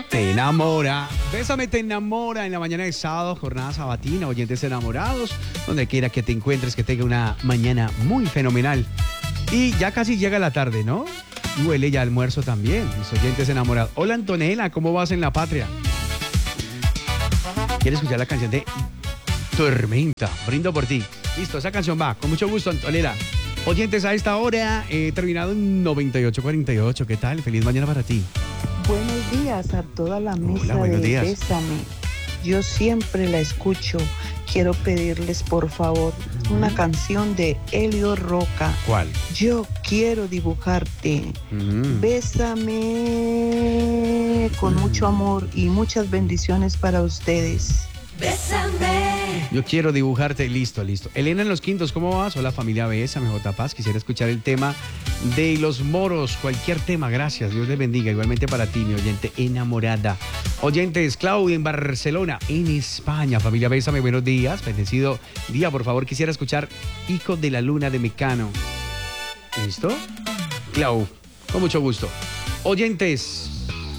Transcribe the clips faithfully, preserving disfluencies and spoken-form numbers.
Te enamora. Bésame, te enamora en la mañana de sábado, jornada sabatina, oyentes enamorados, donde quiera que te encuentres, que tenga una mañana muy fenomenal. Y ya casi llega la tarde, ¿no? Huele ya almuerzo también, mis oyentes enamorados. Hola Antonella, ¿cómo vas en la patria? ¿Quieres escuchar la canción de Tormenta? Brindo por ti. Listo, esa canción va. Con mucho gusto, Antonella. Oyentes, a esta hora, eh, terminado en noventa y ocho cuarenta y ocho. ¿Qué tal? Feliz mañana para ti. Buenos días a toda la mesa. Hola, buenos de días. Bésame. Yo siempre la escucho. Quiero pedirles, por favor, uh-huh. una canción de Elio Roca. ¿Cuál? Yo quiero dibujarte. Uh-huh. Bésame con uh-huh. mucho amor y muchas bendiciones para ustedes. Bésame. Yo quiero dibujarte. Listo, listo. Elena en Los Quintos, ¿cómo vas? Hola familia Bésame, J. Paz. Quisiera escuchar el tema de los moros. Cualquier tema, gracias. Dios les bendiga. Igualmente para ti, mi oyente enamorada. Oyentes, Claudia en Barcelona, en España. Familia Bésame, buenos días. Bendecido día, por favor. Quisiera escuchar Hijo de la Luna de Mecano. ¿Listo? Clau, con mucho gusto. Oyentes.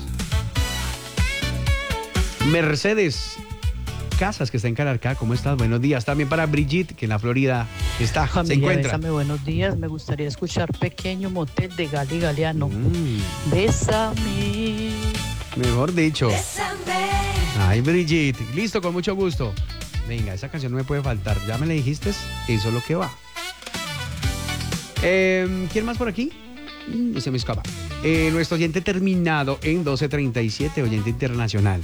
Mercedes Casas, que está en Calarcá, ¿cómo estás? Buenos días. También para Brigitte, que en la Florida está, familia, se encuentra. Bésame, buenos días. Me gustaría escuchar Pequeño Motel de Gali Galeano. Mm. Bésame. Mejor dicho. Bésame. Ay, Brigitte. Listo, con mucho gusto. Venga, esa canción no me puede faltar. Ya me la dijiste, eso es lo que va. Eh, ¿Quién más por aquí? No se me escapa. Eh, nuestro oyente terminado en doce treinta y siete, oyente internacional.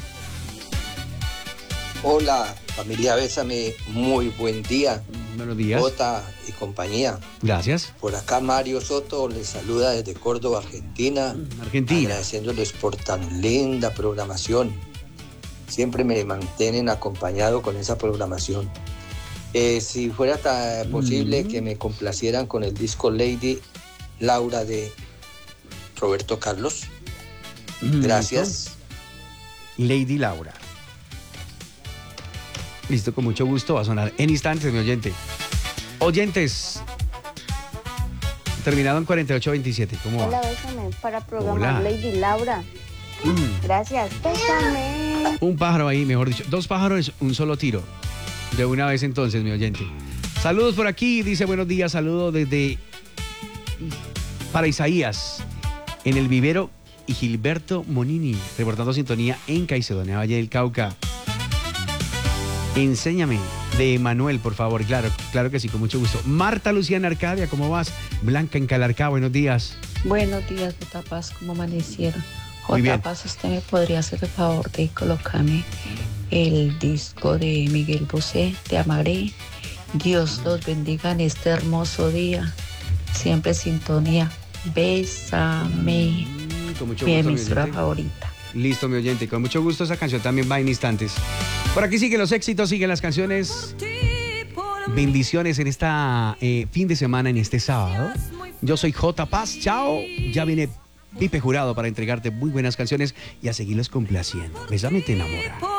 Hola, familia Bésame, muy buen día. Buenos días. Jota y compañía. Gracias. Por acá Mario Soto les saluda desde Córdoba, Argentina. Argentina. Agradeciéndoles por tan linda programación. Siempre me mantienen acompañado con esa programación. Eh, si fuera ta- posible mm. que me complacieran con el disco Lady Laura de Roberto Carlos. Mm. Gracias. Lady Laura. Listo, con mucho gusto, va a sonar en instantes, mi oyente. Oyentes, terminado en cuarenta y ocho veintisiete, ¿cómo va? Hola, Bésame, para programar Hola. Lady Laura. Mm. Gracias, Bésame. Un pájaro ahí, mejor dicho, dos pájaros, un solo tiro. De una vez entonces, mi oyente. Saludos por aquí, dice buenos días, saludo desde para Isaías, en el vivero y Gilberto Monini, reportando sintonía en Caicedonia, Valle del Cauca. Enséñame, de Manuel, por favor. Claro, claro que sí, con mucho gusto. Marta Luciana Arcadia, ¿cómo vas? Blanca en Calarcá, buenos días. Buenos días, J. Paz, ¿cómo amanecieron? Muy bien. J. Paz, ¿usted me podría hacer el favor de colocarme el disco de Miguel Bosé, Te amaré? Dios los bendiga en este hermoso día. Siempre sintonía. Bésame. Con mucho mi gusto, emisora mi favorita. Listo, mi oyente. Con mucho gusto, esa canción también va en instantes. Por aquí siguen los éxitos, siguen las canciones. Bendiciones en esta eh, fin de semana, en este sábado. Yo soy J. Paz, chao. Ya viene Pipe Jurado para entregarte muy buenas canciones y a seguirlos complaciendo. Bésame, te enamora.